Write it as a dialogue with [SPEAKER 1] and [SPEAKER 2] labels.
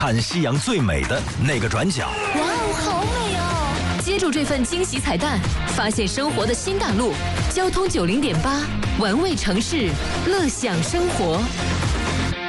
[SPEAKER 1] 看夕阳最美的那个转角。
[SPEAKER 2] 哇哦，好美哦！接住这份惊喜彩蛋，发现生活的新大陆。交通90.8，玩味城市，乐享生活。